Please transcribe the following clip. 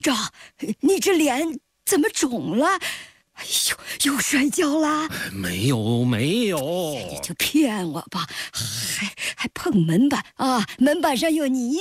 这，你这脸怎么肿了？哎呦，又摔跤啦？ 没有。 你就骗我吧，还碰门板啊？门板上有泥。